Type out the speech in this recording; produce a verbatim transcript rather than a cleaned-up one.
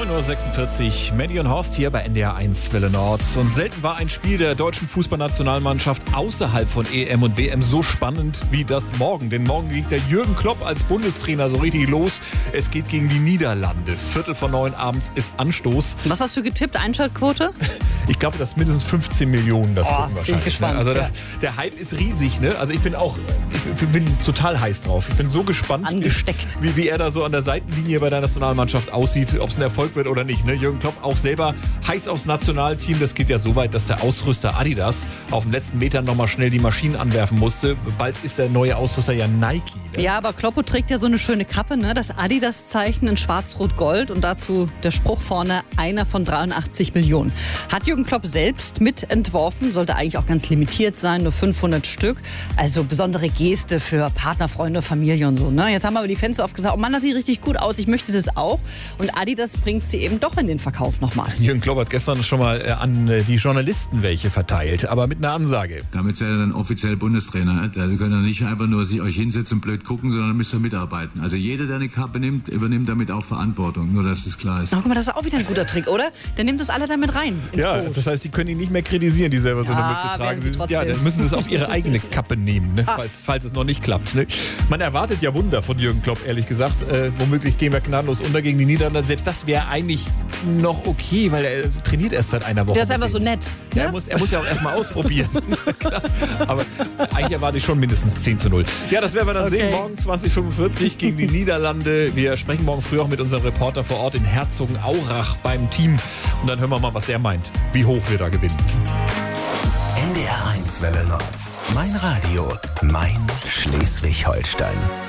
neun Uhr sechsundvierzig, Mandy und Horst hier bei N D R eins Welle Nord. Und selten war ein Spiel der deutschen Fußballnationalmannschaft außerhalb von E M und W M so spannend wie das morgen. Denn morgen liegt der Jürgen Klopp als Bundestrainer so richtig los. Es geht gegen die Niederlande. Viertel vor neun abends ist Anstoß. Was hast du getippt? Einschaltquote? Ich glaube, dass mindestens fünfzehn Millionen das Oh, gucken bin wahrscheinlich. ich gespannt. Ne? Also Ja. der, der Hype ist riesig. Ne? Also ich bin auch, ich bin total heiß drauf. Ich bin so gespannt, Angesteckt. Wie, wie er da so an der Seitenlinie bei der Nationalmannschaft aussieht, ob es ein Erfolg wird oder nicht. Ne? Jürgen Klopp auch selber heiß aufs Nationalteam. Das geht ja so weit, dass der Ausrüster Adidas auf den letzten Metern nochmal schnell die Maschinen anwerfen musste. Bald ist der neue Ausrüster ja Nike. Ne? Ja, aber Kloppo trägt ja so eine schöne Kappe, ne? Das Adidas-Zeichen in schwarz-rot-gold und dazu der Spruch vorne, einer von dreiundachtzig Millionen. Hat Jürgen Klopp selbst mitentworfen, sollte eigentlich auch ganz limitiert sein, nur fünfhundert Stück. Also besondere Geste für Partner, Freunde, Familie und so. Ne? Jetzt haben aber die Fans so oft gesagt, oh Mann, das sieht richtig gut aus, ich möchte das auch. Und Adidas bringt sie eben doch in den Verkauf nochmal. Jürgen Klopp hat gestern schon mal äh, an äh, die Journalisten welche verteilt, aber mit einer Ansage. Damit seid ihr dann offiziell Bundestrainer. Also könnt ihr nicht einfach nur sich euch hinsetzen und blöd gucken, sondern müsst ihr mitarbeiten. Also jeder, der eine Kappe nimmt, übernimmt damit auch Verantwortung. Nur, dass das klar ist. Ach, guck mal, das ist auch wieder ein guter Trick, oder? Der nimmt uns alle damit rein. ins Ja, Boot. das heißt, sie können ihn nicht mehr kritisieren, die selber so eine Ja, Mütze tragen. werden sie Sie- trotzdem. ja, dann müssen sie es auf ihre eigene Kappe nehmen, ne? falls, falls es noch nicht klappt. Ne? Man erwartet ja Wunder von Jürgen Klopp, ehrlich gesagt. Äh, womöglich gehen wir gnadenlos unter gegen die Niederlande. Selbst das wäre eigentlich noch okay, weil er trainiert erst seit einer Woche. Der ist mit einfach so denen. nett. Ja, Ne? er, muss, er muss ja auch erstmal ausprobieren. Klar. Aber eigentlich erwarte ich schon mindestens zehn zu null. Ja, das werden wir dann Okay. sehen. Morgen zwanzig Uhr fünfundvierzig gegen die Niederlande. Wir sprechen morgen früh auch mit unserem Reporter vor Ort in Herzogenaurach beim Team. Und dann hören wir mal, was er meint, wie hoch wir da gewinnen. N D R eins Welle Nord. Mein Radio, mein Schleswig-Holstein.